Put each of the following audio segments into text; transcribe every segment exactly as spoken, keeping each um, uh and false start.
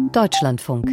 Deutschlandfunk.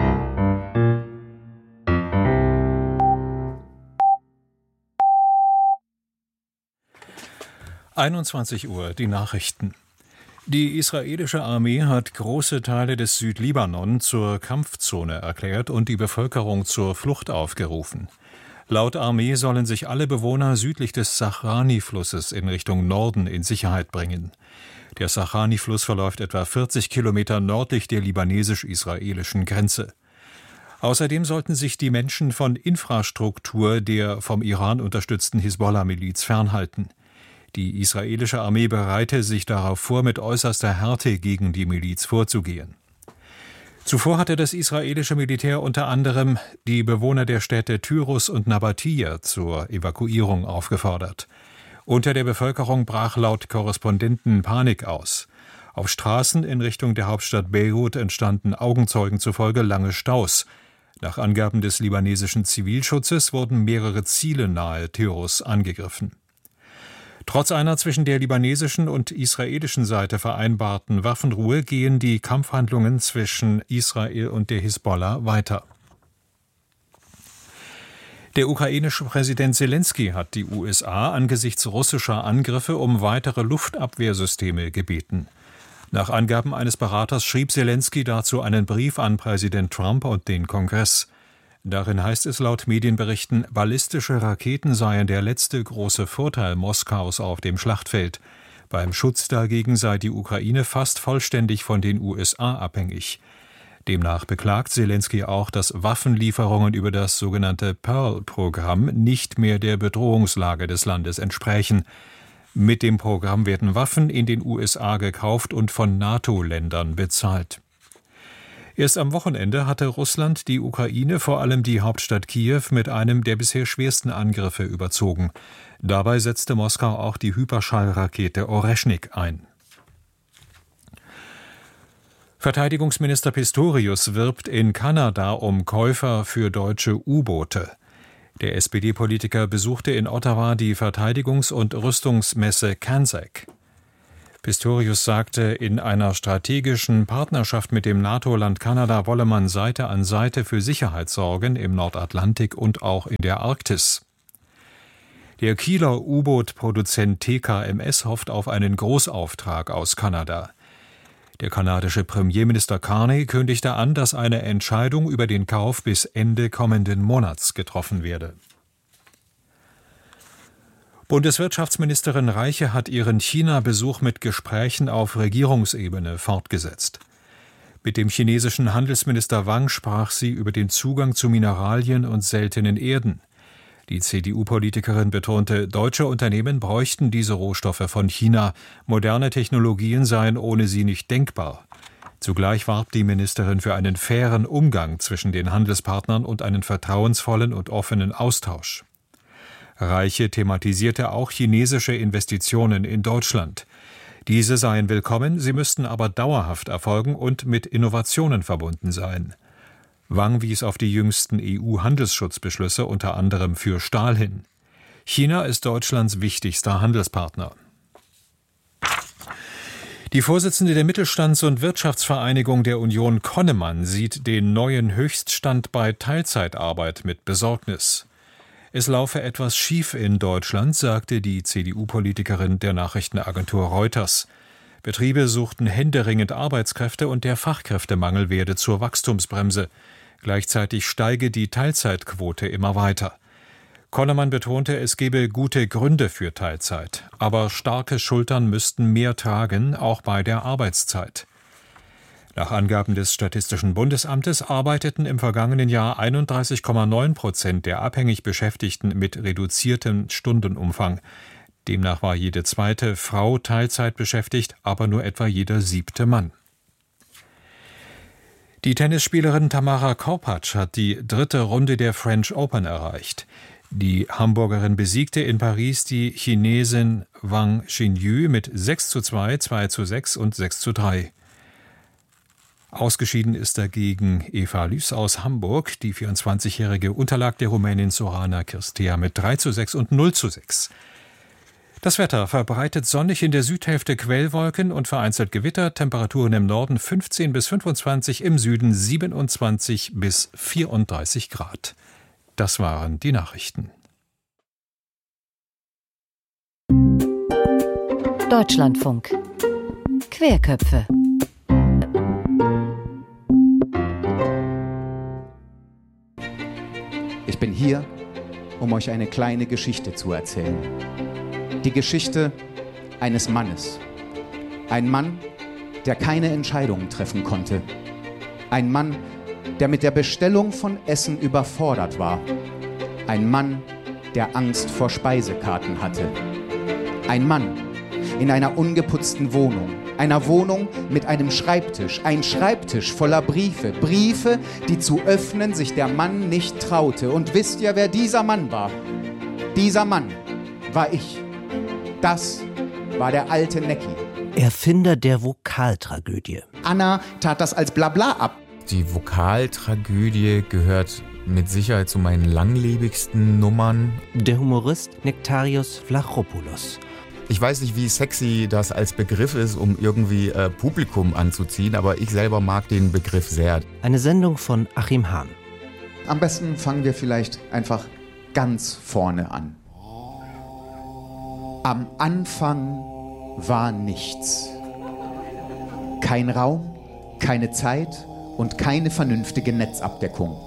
einundzwanzig Uhr, die Nachrichten. Die israelische Armee hat große Teile des Südlibanon zur Kampfzone erklärt und die Bevölkerung zur Flucht aufgerufen. Laut Armee sollen sich alle Bewohner südlich des Sahrani-Flusses in Richtung Norden in Sicherheit bringen. Der Sahrani-Fluss verläuft etwa vierzig Kilometer nördlich der libanesisch-israelischen Grenze. Außerdem sollten sich die Menschen von Infrastruktur der vom Iran unterstützten Hisbollah-Miliz fernhalten. Die israelische Armee bereite sich darauf vor, mit äußerster Härte gegen die Miliz vorzugehen. Zuvor hatte das israelische Militär unter anderem die Bewohner der Städte Tyrus und Nabatia zur Evakuierung aufgefordert. Unter der Bevölkerung brach laut Korrespondenten Panik aus. Auf Straßen in Richtung der Hauptstadt Beirut entstanden Augenzeugen zufolge lange Staus. Nach Angaben des libanesischen Zivilschutzes wurden mehrere Ziele nahe Tyrus angegriffen. Trotz einer zwischen der libanesischen und israelischen Seite vereinbarten Waffenruhe gehen die Kampfhandlungen zwischen Israel und der Hisbollah weiter. Der ukrainische Präsident Selenskyj hat die U S A angesichts russischer Angriffe um weitere Luftabwehrsysteme gebeten. Nach Angaben eines Beraters schrieb Selenskyj dazu einen Brief an Präsident Trump und den Kongress. Darin heißt es laut Medienberichten, ballistische Raketen seien der letzte große Vorteil Moskaus auf dem Schlachtfeld. Beim Schutz dagegen sei die Ukraine fast vollständig von den U S A abhängig. Demnach beklagt Selenskyj auch, dass Waffenlieferungen über das sogenannte Pearl-Programm nicht mehr der Bedrohungslage des Landes entsprechen. Mit dem Programm werden Waffen in den U S A gekauft und von NATO-Ländern bezahlt. Erst am Wochenende hatte Russland die Ukraine, vor allem die Hauptstadt Kiew, mit einem der bisher schwersten Angriffe überzogen. Dabei setzte Moskau auch die Hyperschallrakete Oreschnik ein. Verteidigungsminister Pistorius wirbt in Kanada um Käufer für deutsche U-Boote. Der S P D-Politiker besuchte in Ottawa die Verteidigungs- und Rüstungsmesse CANSEC. Pistorius sagte, in einer strategischen Partnerschaft mit dem NATO-Land Kanada wolle man Seite an Seite für Sicherheit sorgen im Nordatlantik und auch in der Arktis. Der Kieler U-Boot-Produzent T K M S hofft auf einen Großauftrag aus Kanada. Der kanadische Premierminister Carney kündigte an, dass eine Entscheidung über den Kauf bis Ende kommenden Monats getroffen werde. Bundeswirtschaftsministerin Reiche hat ihren China-Besuch mit Gesprächen auf Regierungsebene fortgesetzt. Mit dem chinesischen Handelsminister Wang sprach sie über den Zugang zu Mineralien und seltenen Erden. Die C D U-Politikerin betonte, deutsche Unternehmen bräuchten diese Rohstoffe von China. Moderne Technologien seien ohne sie nicht denkbar. Zugleich warb die Ministerin für einen fairen Umgang zwischen den Handelspartnern und einen vertrauensvollen und offenen Austausch. Reiche thematisierte auch chinesische Investitionen in Deutschland. Diese seien willkommen, sie müssten aber dauerhaft erfolgen und mit Innovationen verbunden sein. Wang wies auf die jüngsten E U-Handelsschutzbeschlüsse unter anderem für Stahl hin. China ist Deutschlands wichtigster Handelspartner. Die Vorsitzende der Mittelstands- und Wirtschaftsvereinigung der Union Connemann sieht den neuen Höchststand bei Teilzeitarbeit mit Besorgnis. Es laufe etwas schief in Deutschland, sagte die C D U-Politikerin der Nachrichtenagentur Reuters. Betriebe suchten händeringend Arbeitskräfte und der Fachkräftemangel werde zur Wachstumsbremse. Gleichzeitig steige die Teilzeitquote immer weiter. Connemann betonte, es gebe gute Gründe für Teilzeit, aber starke Schultern müssten mehr tragen, auch bei der Arbeitszeit. Nach Angaben des Statistischen Bundesamtes arbeiteten im vergangenen Jahr einunddreißig Komma neun Prozent der abhängig Beschäftigten mit reduziertem Stundenumfang. Demnach war jede zweite Frau Teilzeit beschäftigt, aber nur etwa jeder siebte Mann. Die Tennisspielerin Tamara Korpatsch hat die dritte Runde der French Open erreicht. Die Hamburgerin besiegte in Paris die Chinesin Wang Xinyu mit sechs zu zwei, zwei zu sechs und sechs zu drei. Ausgeschieden ist dagegen Eva Lys aus Hamburg. Die vierundzwanzigjährige unterlag der Rumänin Sorana Cirstea mit drei zu sechs und null zu sechs. Das Wetter verbreitet sonnig in der Südhälfte Quellwolken und vereinzelt Gewitter. Temperaturen im Norden fünfzehn bis fünfundzwanzig, im Süden siebenundzwanzig bis vierunddreißig Grad. Das waren die Nachrichten. Deutschlandfunk. Querköpfe. Ich bin hier, um euch eine kleine Geschichte zu erzählen. Die Geschichte eines Mannes. Ein Mann, der keine Entscheidungen treffen konnte. Ein Mann, der mit der Bestellung von Essen überfordert war. Ein Mann, der Angst vor Speisekarten hatte. Ein Mann in einer ungeputzten Wohnung. Einer Wohnung mit einem Schreibtisch. Ein Schreibtisch voller Briefe. Briefe, die zu öffnen sich der Mann nicht traute. Und wisst ihr, wer dieser Mann war? Dieser Mann war ich. Das war der alte Necki. Erfinder der Vokaltragödie. Anna tat das als Blabla ab. Die Vokaltragödie gehört mit Sicherheit zu meinen langlebigsten Nummern. Der Humorist Nektarios Vlachopoulos. Ich weiß nicht, wie sexy das als Begriff ist, um irgendwie äh, Publikum anzuziehen, aber ich selber mag den Begriff sehr. Eine Sendung von Achim Hahn. Am besten fangen wir vielleicht einfach ganz vorne an. Am Anfang war nichts. Kein Raum, keine Zeit und keine vernünftige Netzabdeckung.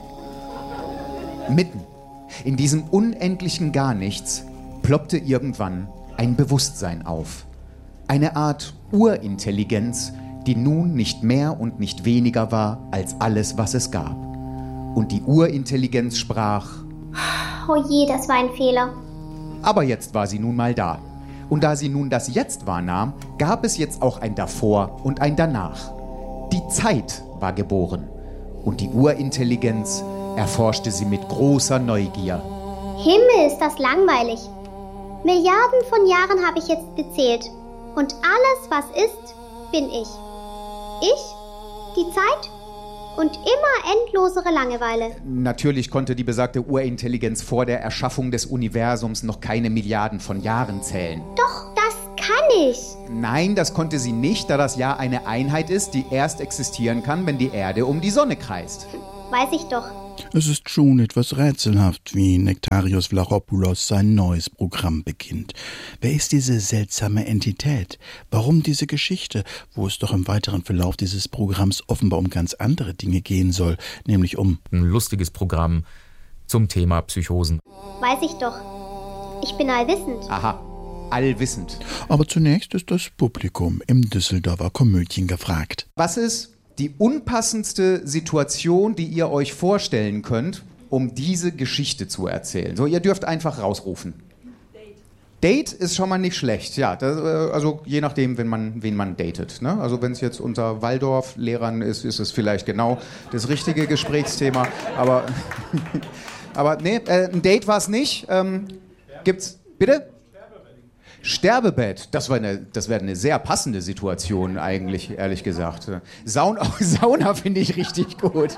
Mitten in diesem unendlichen Garnichts ploppte irgendwann ein Bewusstsein auf. Eine Art Urintelligenz, die nun nicht mehr und nicht weniger war als alles, was es gab. Und die Urintelligenz sprach: Oh je, das war ein Fehler. Aber jetzt war sie nun mal da. Und da sie nun das Jetzt wahrnahm, gab es jetzt auch ein Davor und ein Danach. Die Zeit war geboren. Und die Urintelligenz erforschte sie mit großer Neugier. Himmel, ist das langweilig. Milliarden von Jahren habe ich jetzt gezählt. Und alles, was ist, bin ich. Ich, die Zeit und immer endlosere Langeweile. Natürlich konnte die besagte Urintelligenz vor der Erschaffung des Universums noch keine Milliarden von Jahren zählen. Doch, das kann ich. Nein, das konnte sie nicht, da das Jahr eine Einheit ist, die erst existieren kann, wenn die Erde um die Sonne kreist. Weiß ich doch. Es ist schon etwas rätselhaft, wie Nektarios Vlachopoulos sein neues Programm beginnt. Wer ist diese seltsame Entität? Warum diese Geschichte, wo es doch im weiteren Verlauf dieses Programms offenbar um ganz andere Dinge gehen soll, nämlich um ein lustiges Programm zum Thema Psychosen. Weiß ich doch. Ich bin allwissend. Aha, allwissend. Aber zunächst ist das Publikum im Düsseldorfer Komödien gefragt. Was ist die unpassendste Situation, die ihr euch vorstellen könnt, um diese Geschichte zu erzählen? So, ihr dürft einfach rausrufen. Date. Date ist schon mal nicht schlecht, ja. Das, also je nachdem, wenn man, wen man datet. Ne? Also wenn es jetzt unter Waldorf-Lehrern ist, ist es vielleicht genau das richtige Gesprächsthema. Aber, aber nee, äh, ein Date war es nicht. Ähm, gibt's, bitte? Sterbebett, das wäre eine, das wär eine sehr passende Situation eigentlich, ehrlich gesagt. Sauna, Sauna finde ich richtig gut.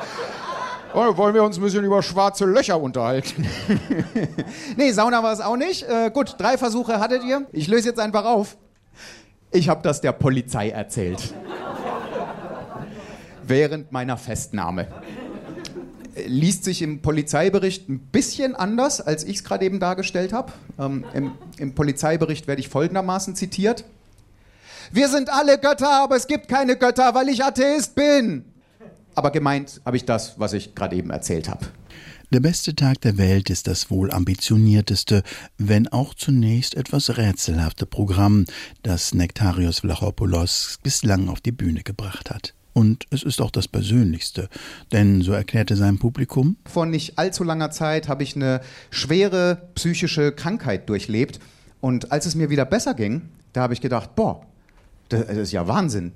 Oh, wollen wir uns ein bisschen über schwarze Löcher unterhalten? Nee, Sauna war es auch nicht. Äh, gut, drei Versuche hattet ihr. Ich löse jetzt einfach auf. Ich habe das der Polizei erzählt. Während meiner Festnahme. Liest sich im Polizeibericht ein bisschen anders, als ich es gerade eben dargestellt habe. Ähm, im, Im Polizeibericht werde ich folgendermaßen zitiert. Wir sind alle Götter, aber es gibt keine Götter, weil ich Atheist bin. Aber gemeint habe ich das, was ich gerade eben erzählt habe. Der beste Tag der Welt ist das wohl ambitionierteste, wenn auch zunächst etwas rätselhafte Programm, das Nektarios Vlachopoulos bislang auf die Bühne gebracht hat. Und es ist auch das Persönlichste, denn so erklärte sein Publikum: Vor nicht allzu langer Zeit habe ich eine schwere psychische Krankheit durchlebt. Und als es mir wieder besser ging, da habe ich gedacht, boah, das ist ja Wahnsinn.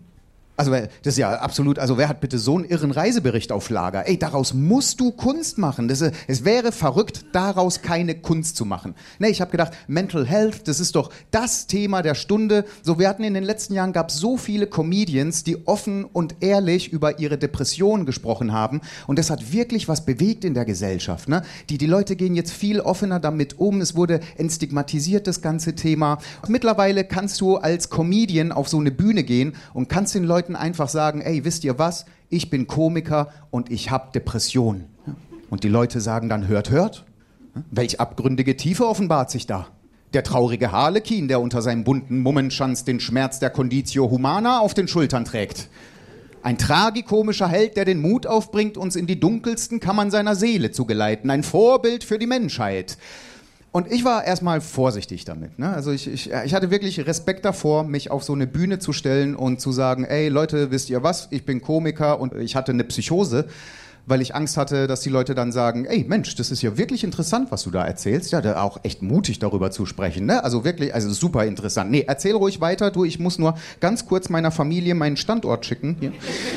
Also das ist ja absolut, also wer hat bitte so einen irren Reisebericht auf Lager? Ey, daraus musst du Kunst machen. Das, es wäre verrückt, daraus keine Kunst zu machen. Ne, ich habe gedacht, Mental Health, das ist doch das Thema der Stunde. So, wir hatten in den letzten Jahren, gab es so viele Comedians, die offen und ehrlich über ihre Depressionen gesprochen haben. Und das hat wirklich was bewegt in der Gesellschaft. Ne? Die, die Leute gehen jetzt viel offener damit um. Es wurde entstigmatisiert, das ganze Thema. Mittlerweile kannst du als Comedian auf so eine Bühne gehen und kannst den Leuten einfach sagen, ey, wisst ihr was, ich bin Komiker und ich habe Depressionen. Und die Leute sagen dann, hört, hört. Welch abgründige Tiefe offenbart sich da? Der traurige Harlekin, der unter seinem bunten Mummenschanz den Schmerz der Conditio Humana auf den Schultern trägt. Ein tragikomischer Held, der den Mut aufbringt, uns in die dunkelsten Kammern seiner Seele zu geleiten. Ein Vorbild für die Menschheit. Und ich war erstmal vorsichtig damit. Ne? Also ich, ich, ich hatte wirklich Respekt davor, mich auf so eine Bühne zu stellen und zu sagen, ey Leute, wisst ihr was, ich bin Komiker und ich hatte eine Psychose, weil ich Angst hatte, dass die Leute dann sagen, ey Mensch, das ist ja wirklich interessant, was du da erzählst. Ja, da auch echt mutig darüber zu sprechen. Ne? Also wirklich, also super interessant. Nee, erzähl ruhig weiter, du, ich muss nur ganz kurz meiner Familie meinen Standort schicken. Hier.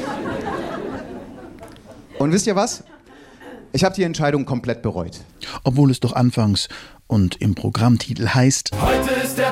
Und wisst ihr was? Ich habe die Entscheidung komplett bereut. Obwohl es doch anfangs und im Programmtitel heißt: Heute ist der